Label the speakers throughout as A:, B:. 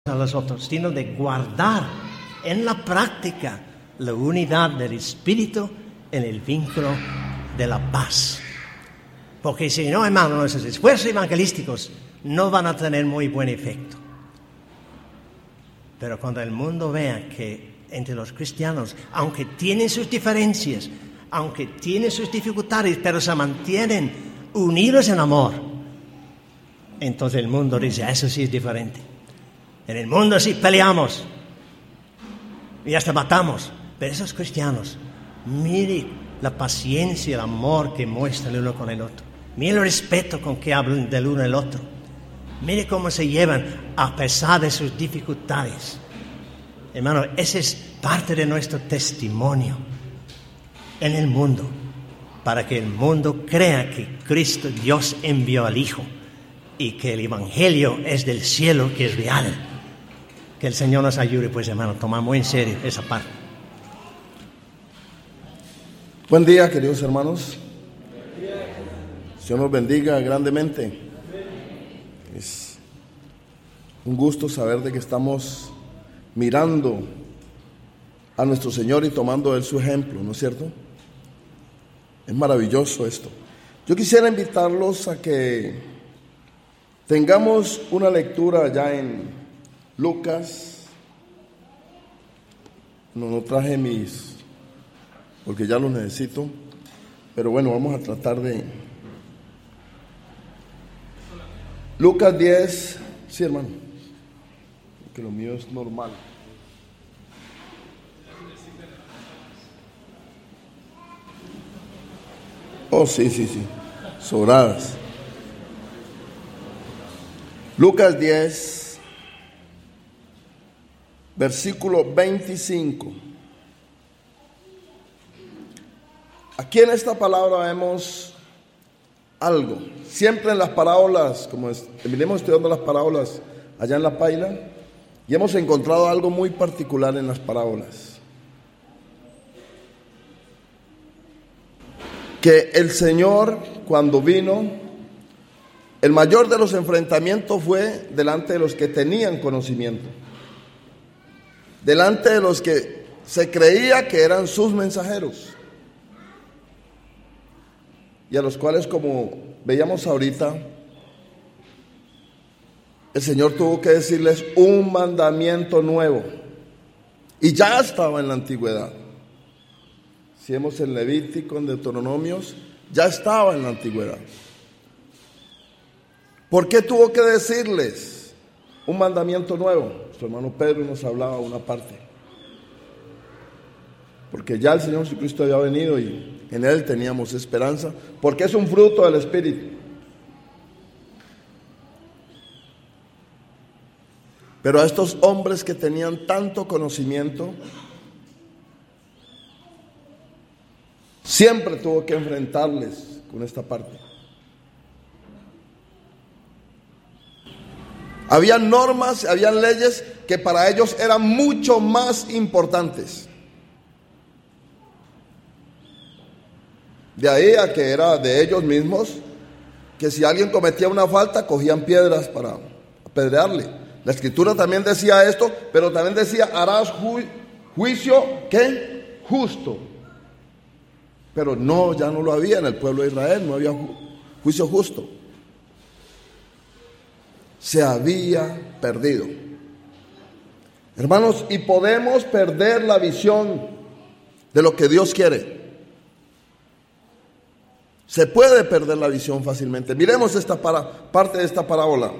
A: a los otros, sino de guardar en la práctica la unidad del Espíritu en el vínculo de la paz. Porque si no, hermano, nuestros esfuerzos evangelísticos no van a tener muy buen efecto. Pero cuando el mundo vea que entre los cristianos, aunque tienen sus diferencias, aunque tienen sus dificultades, pero se mantienen unidos en amor, entonces el mundo dice, eso sí es diferente. En el mundo sí peleamos y hasta matamos, pero esos cristianos, mire la paciencia y el amor que muestran el uno con el otro. Mire el respeto con que hablan del uno al otro. Mire cómo se llevan a pesar de sus dificultades. Hermano, ese es parte de nuestro testimonio en el mundo, para que el mundo crea que Cristo, Dios, envió al Hijo y que el Evangelio es del cielo, que es real. Que el Señor nos ayude, pues, hermano, tomar muy en serio esa parte.
B: Buen día, queridos hermanos. Dios nos bendiga grandemente. Es un gusto saber de que estamos mirando a nuestro Señor y tomando de Él su ejemplo, ¿no es cierto? Es maravilloso esto. Yo quisiera invitarlos a que tengamos una lectura ya en Lucas. No traje mis, porque ya los necesito, pero bueno, vamos a tratar de Lucas 10, sí, hermano, que lo mío es normal. Oh, sí, sobradas. Lucas 10, versículo 25. Aquí en esta palabra vemos algo. Siempre en las parábolas, como terminemos estudiando las parábolas allá en La Paila, y hemos encontrado algo muy particular en las parábolas. Que el Señor, cuando vino, el mayor de los enfrentamientos fue delante de los que tenían conocimiento, delante de los que se creía que eran sus mensajeros, y a los cuales, como veíamos ahorita, el Señor tuvo que decirles un mandamiento nuevo, y ya estaba en la antigüedad. Si vemos en Levítico, en Deuteronomios, ya estaba en la antigüedad. ¿Por qué tuvo que decirles un mandamiento nuevo? Su hermano Pedro nos hablaba una parte. Porque ya el Señor Jesucristo había venido y en Él teníamos esperanza, porque es un fruto del Espíritu. Pero a estos hombres que tenían tanto conocimiento, siempre tuvo que enfrentarles con esta parte. Habían normas, habían leyes que para ellos eran mucho más importantes. De ahí a que era de ellos mismos, que si alguien cometía una falta, cogían piedras para apedrearle. La Escritura también decía esto, pero también decía, harás juicio, ¿qué? Justo. Pero no, ya no lo había en el pueblo de Israel, no había juicio justo. Se había perdido. Hermanos, y podemos perder la visión de lo que Dios quiere. Se puede perder la visión fácilmente. Miremos esta parte de esta parábola.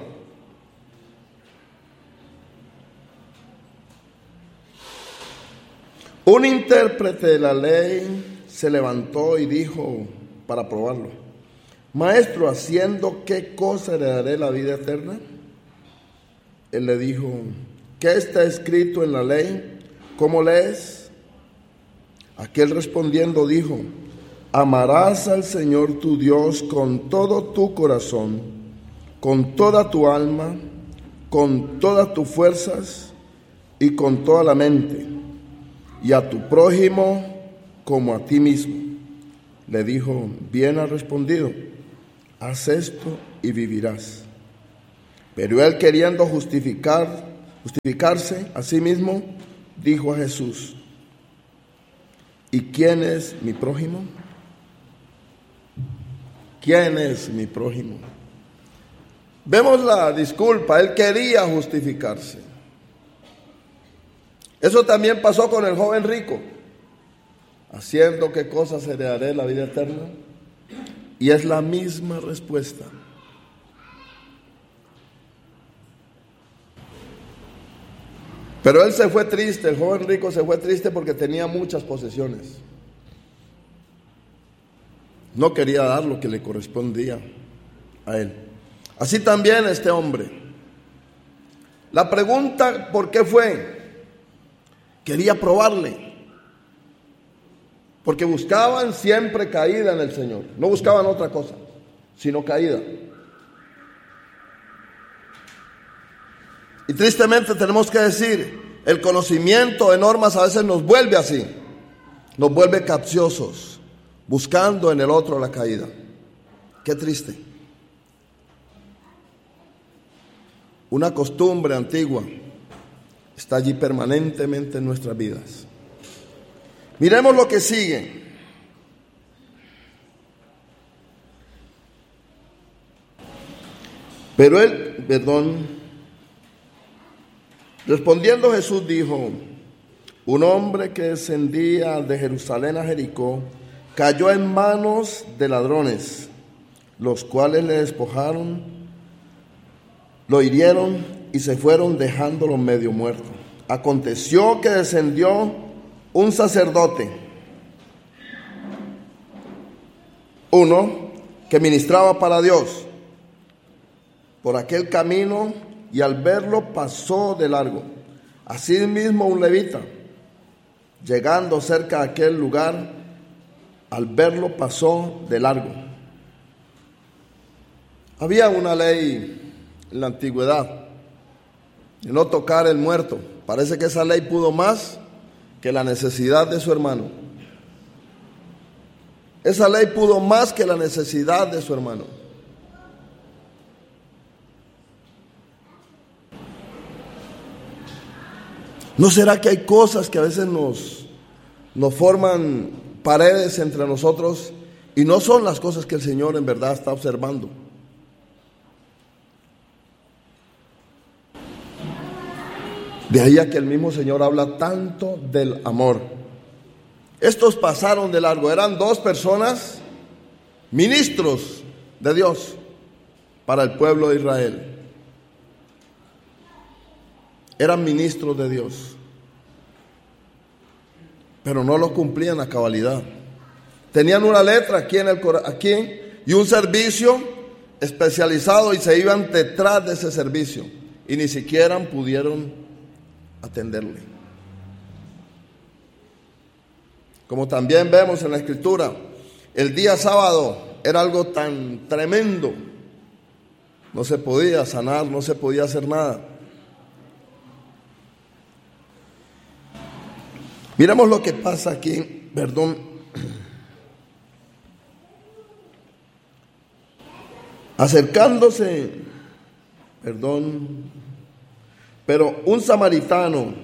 B: Un intérprete de la ley se levantó y dijo, para probarlo: Maestro, ¿haciendo qué cosa heredaré la vida eterna? Él le dijo: ¿qué está escrito en la ley? ¿Cómo lees? Aquel respondiendo dijo: amarás al Señor tu Dios con todo tu corazón, con toda tu alma, con todas tus fuerzas y con toda la mente, y a tu prójimo como a ti mismo. Le dijo: bien has respondido, haz esto y vivirás. Pero él, queriendo justificar justificarse a sí mismo, dijo a Jesús: ¿y quién es mi prójimo? ¿Quién es mi prójimo? Vemos la disculpa, él quería justificarse. Eso también pasó con el joven rico. ¿Haciendo qué cosas heredaré la vida eterna? Y es la misma respuesta. Pero él se fue triste, el joven rico se fue triste porque tenía muchas posesiones. No quería dar lo que le correspondía a él. Así también este hombre. La pregunta, ¿por qué fue? Quería probarle. Porque buscaban siempre caída en el Señor. No buscaban otra cosa, sino caída. Y tristemente tenemos que decir, el conocimiento de normas a veces nos vuelve así. Nos vuelve capciosos, buscando en el otro la caída. Qué triste. Una costumbre antigua está allí permanentemente en nuestras vidas. Miremos lo que sigue. Pero respondiendo Jesús dijo: un hombre que descendía de Jerusalén a Jericó cayó en manos de ladrones, los cuales le despojaron, lo hirieron y se fueron dejándolo medio muerto. Aconteció que descendió un sacerdote, uno que ministraba para Dios, por aquel camino, y al verlo pasó de largo. Asimismo un levita, llegando cerca de aquel lugar, al verlo pasó de largo. Había una ley en la antigüedad de no tocar el muerto. Parece que esa ley pudo más que la necesidad de su hermano. Esa ley pudo más que la necesidad de su hermano. ¿No será que hay cosas que a veces nos forman paredes entre nosotros y no son las cosas que el Señor en verdad está observando? De ahí a que el mismo Señor habla tanto del amor. Estos pasaron de largo, eran dos personas, ministros de Dios para el pueblo de Israel. Eran ministros de Dios, pero no lo cumplían a cabalidad. Tenían una letra aquí y un servicio especializado y se iban detrás de ese servicio y ni siquiera pudieron atenderle. Como también vemos en la Escritura, el día sábado era algo tan tremendo. No se podía sanar, no se podía hacer nada. Miremos lo que pasa aquí, acercándose, pero un samaritano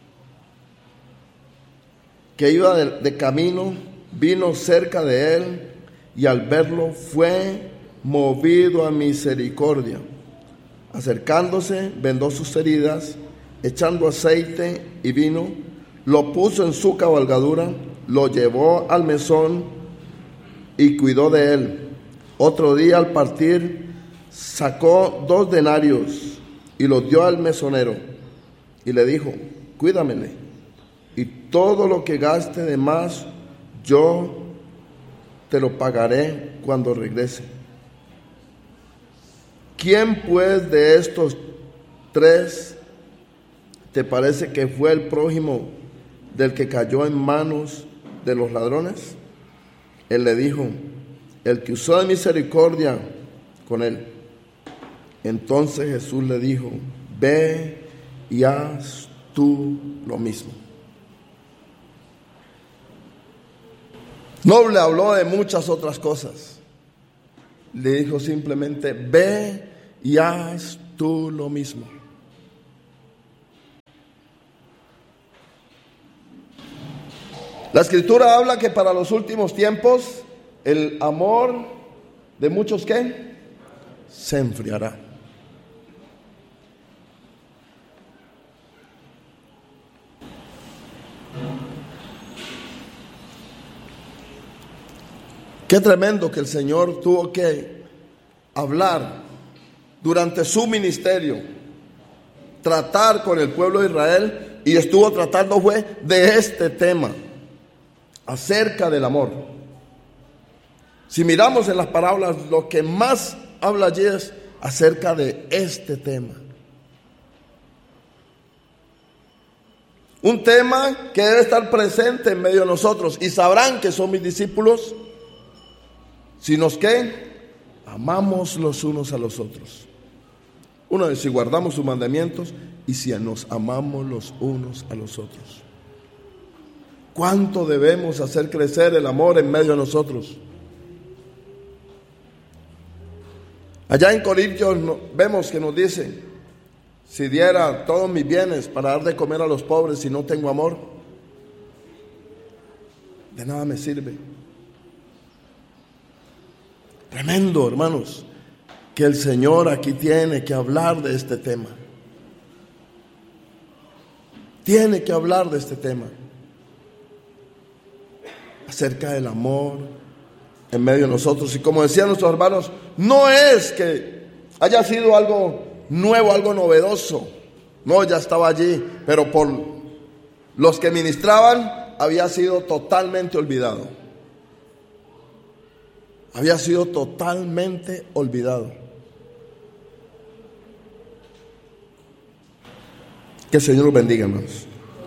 B: que iba de camino vino cerca de él y al verlo fue movido a misericordia. Acercándose, vendó sus heridas, echando aceite y vino, lo puso en su cabalgadura, lo llevó al mesón y cuidó de él. Otro día al partir sacó 2 denarios y los dio al mesonero y le dijo: cuídamele, y todo lo que gaste de más yo te lo pagaré cuando regrese. ¿Quién pues de estos 3 te parece que fue el prójimo del que cayó en manos de los ladrones? Él le dijo: el que usó de misericordia con él. Entonces Jesús le dijo: ve y haz tú lo mismo. No le habló de muchas otras cosas. Le dijo simplemente: ve y haz tú lo mismo. La Escritura habla que para los últimos tiempos el amor de muchos, ¿qué? Se enfriará. Qué tremendo que el Señor tuvo que hablar durante su ministerio, tratar con el pueblo de Israel, y estuvo tratando fue de este tema, acerca del amor. Si miramos en las parábolas, lo que más habla allí es acerca de este tema. Un tema que debe estar presente en medio de nosotros, y sabrán que son mis discípulos si nos amamos los unos a los otros. Uno es si guardamos sus mandamientos y si nos amamos los unos a los otros. ¿Cuánto debemos hacer crecer el amor en medio de nosotros? Allá en Corintios vemos que nos dice: si diera todos mis bienes para dar de comer a los pobres y no tengo amor, de nada me sirve. Tremendo, hermanos, que el Señor aquí tiene que hablar de este tema. Tiene que hablar de este tema. Acerca del amor en medio de nosotros. Y como decían nuestros hermanos, no es que haya sido algo nuevo, algo novedoso. No, ya estaba allí, pero por los que ministraban había sido totalmente olvidado. Había sido totalmente olvidado. Que el Señor los bendiga, hermanos.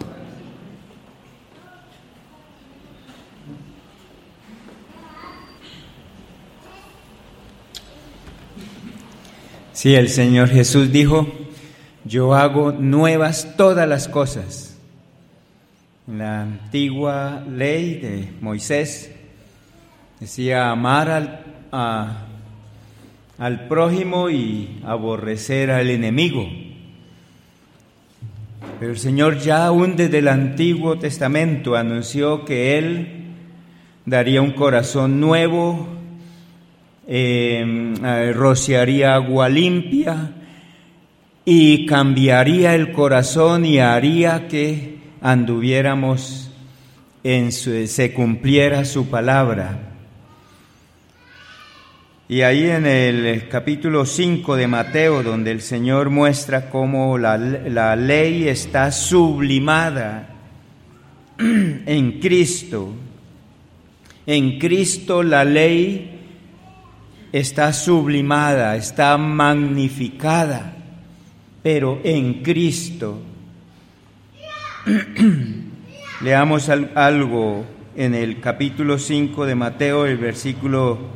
C: Sí, el Señor Jesús dijo: yo hago nuevas todas las cosas. En la antigua ley de Moisés decía amar al prójimo y aborrecer al enemigo. Pero el Señor ya aún desde el Antiguo Testamento anunció que Él daría un corazón nuevo, rociaría agua limpia y cambiaría el corazón y haría que anduviéramos se cumpliera su palabra. Y ahí en el capítulo 5 de Mateo, donde el Señor muestra cómo la ley está sublimada en Cristo. En Cristo la ley está sublimada, está magnificada, pero en Cristo. Leamos algo en el capítulo 5 de Mateo, el versículo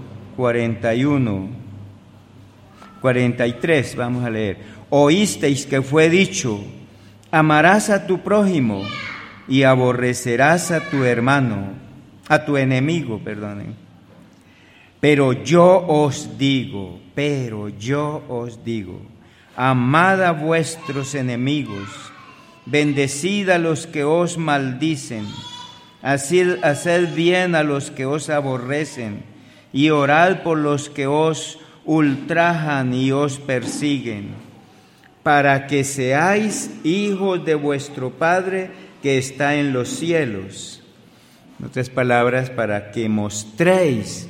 C: 43, vamos a leer. Oísteis que fue dicho: amarás a tu prójimo y aborrecerás a tu enemigo, perdonen. Pero yo os digo, amad a vuestros enemigos, bendecid a los que os maldicen, haced bien a los que os aborrecen, y orad por los que os ultrajan y os persiguen, para que seáis hijos de vuestro Padre que está en los cielos. En otras palabras, para que mostréis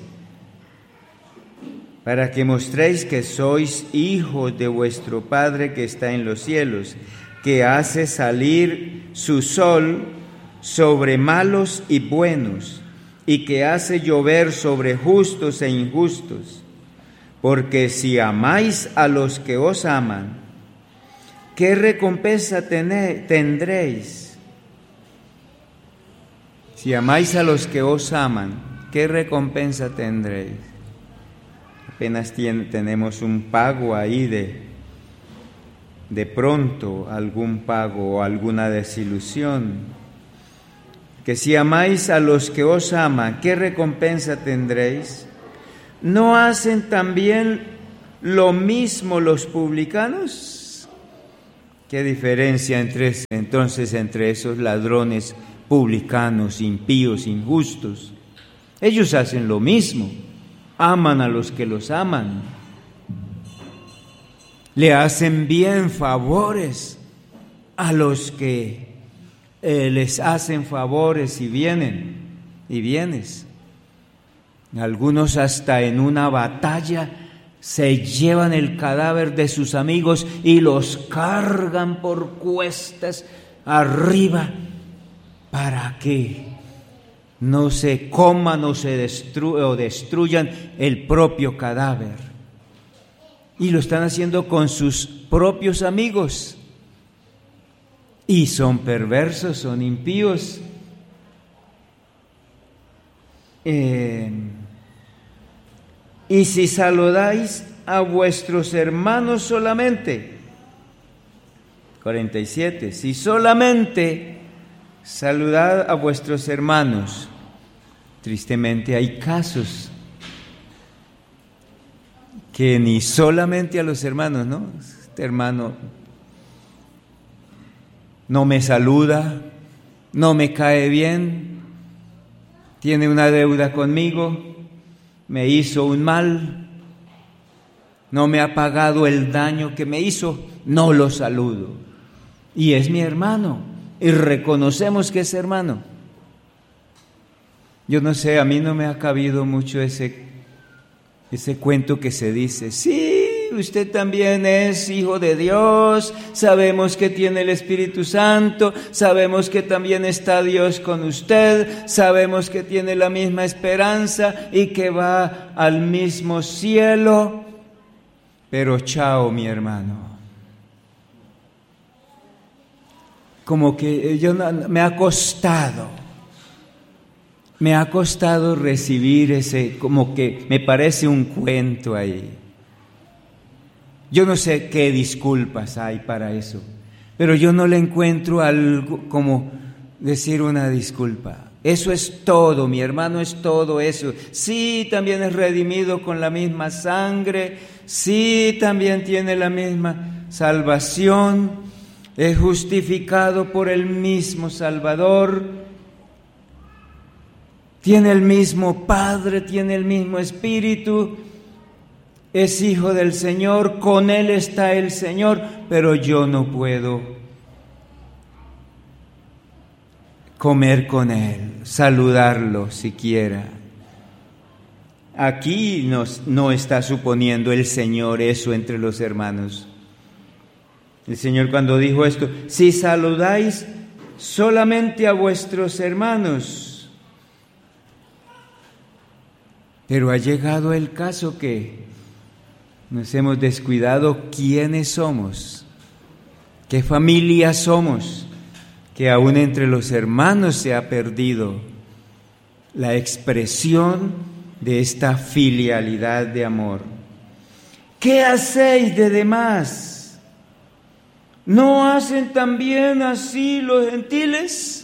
C: que sois hijos de vuestro Padre que está en los cielos, que hace salir su sol sobre malos y buenos, y que hace llover sobre justos e injustos. Porque si amáis a los que os aman, ¿qué recompensa tendréis? Si amáis a los que os aman, ¿qué recompensa tendréis? Apenas tenemos un pago ahí de pronto, algún pago o alguna desilusión. Que si amáis a los que os aman, ¿qué recompensa tendréis? ¿No hacen también lo mismo los publicanos? ¿Qué diferencia entonces entre esos ladrones publicanos, impíos, injustos. Ellos hacen lo mismo, aman a los que los aman, le hacen bien favores a los que les hacen favores y vienes. Algunos hasta en una batalla se llevan el cadáver de sus amigos y los cargan por cuestas arriba para que no se coman o destruyan el propio cadáver. Y lo están haciendo con sus propios amigos. Y son perversos, son impíos. Y si saludáis a vuestros hermanos solamente, 47, si solamente saludad a vuestros hermanos, tristemente hay casos que ni solamente a los hermanos, ¿no? Este hermano no me saluda, no me cae bien, tiene una deuda conmigo, me hizo un mal, no me ha pagado el daño que me hizo, no lo saludo. Y es mi hermano, y reconocemos que es hermano. Yo no sé, a mí no me ha cabido mucho ese cuento que se dice, sí, usted también es hijo de Dios, sabemos que tiene el Espíritu Santo, sabemos que también está Dios con usted, sabemos que tiene la misma esperanza y que va al mismo cielo, pero chao, mi hermano. Como que me ha costado recibir ese, como que me parece un cuento ahí. Yo no sé qué disculpas hay para eso, pero yo no le encuentro algo como decir una disculpa. Eso es todo, mi hermano, es todo eso. Sí, también es redimido con la misma sangre, sí, también tiene la misma salvación, es justificado por el mismo Salvador, tiene el mismo Padre, tiene el mismo Espíritu, es hijo del Señor, con Él está el Señor, pero yo no puedo comer con Él, saludarlo siquiera. Aquí no está suponiendo el Señor eso entre los hermanos. El Señor cuando dijo esto, si saludáis solamente a vuestros hermanos, pero ha llegado el caso que nos hemos descuidado quiénes somos, qué familia somos, que aún entre los hermanos se ha perdido la expresión de esta filialidad de amor. ¿Qué hacéis de demás? ¿No hacen también así los gentiles?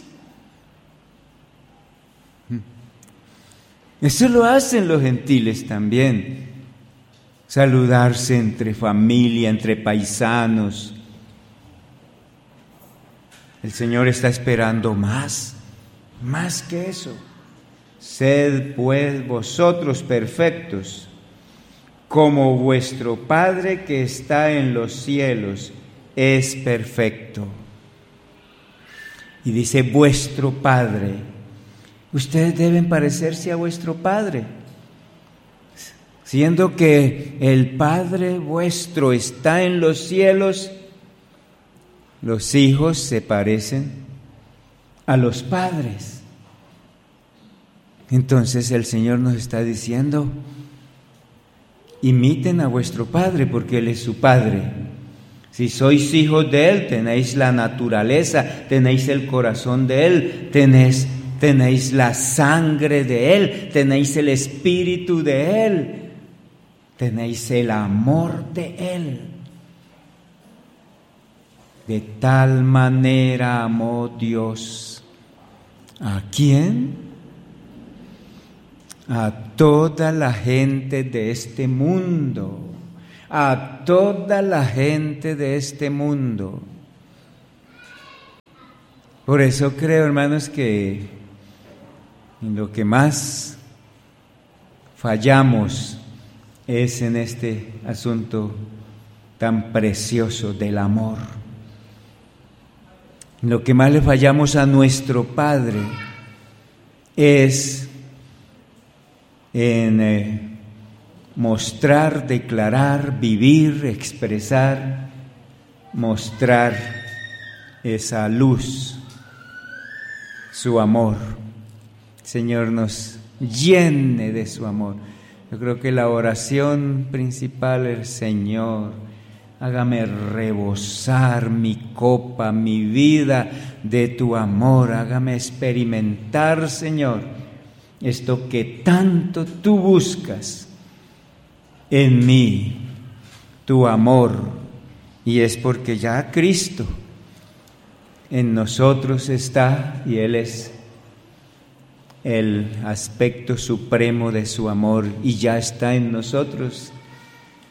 C: Eso lo hacen los gentiles también. Saludarse entre familia, entre paisanos. El Señor está esperando más que eso. Sed pues vosotros perfectos, como vuestro Padre que está en los cielos es perfecto. Y dice vuestro Padre. Ustedes deben parecerse a vuestro Padre, siendo que el Padre vuestro está en los cielos. Los hijos se parecen a los padres. Entonces el Señor nos está diciendo, imiten a vuestro Padre porque Él es su Padre. Si sois hijos de Él, tenéis la naturaleza, tenéis el corazón de Él, tenéis la sangre de Él, tenéis el Espíritu de Él, tenéis el amor de Él. De tal manera amó Dios. ¿A quién? A toda la gente de este mundo. A toda la gente de este mundo. Por eso creo, hermanos, que en lo que más fallamos es en este asunto tan precioso del amor. Lo que más le fallamos a nuestro Padre es en mostrar, declarar, vivir, expresar, mostrar esa luz, su amor. Señor, nos llene de su amor. Yo creo que la oración principal es: Señor, hágame rebosar mi copa, mi vida de tu amor. Hágame experimentar, Señor, esto que tanto tú buscas en mí, tu amor. Y es porque ya Cristo en nosotros está, y Él es el aspecto supremo de su amor, y ya está en nosotros